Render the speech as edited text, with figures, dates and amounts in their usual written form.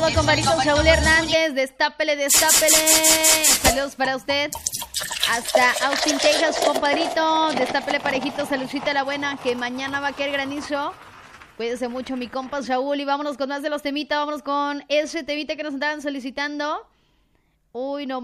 Compadrito Saúl Hernández, destápele. Saludos para usted. Hasta Austin, Texas, compadrito. Destápele parejito, saludcita la buena, que mañana va a caer granizo. Cuídese mucho, mi compa Saúl. Y vámonos con más de los temitas. Vámonos con ese temita que nos andaban solicitando. Uy, no.